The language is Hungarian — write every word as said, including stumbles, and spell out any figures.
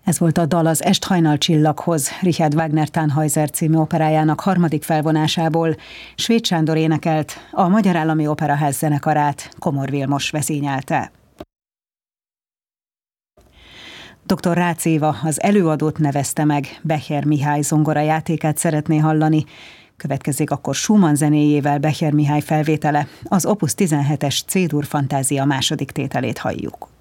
Ez volt a dal az Est hajnal csillaghoz, Richard Wagner Tannhäuser című operájának harmadik felvonásából. Svéd Sándor énekelt, a Magyar Állami Operaház zenekarát Komor Vilmos vezényelte. doktor Rácz Éva az előadót nevezte meg, Becher Mihály zongora játékát szeretné hallani. Következik akkor Schumann zenéjével Becher Mihály felvétele, az Opus tizenhetes C-dur fantázia második tételét halljuk.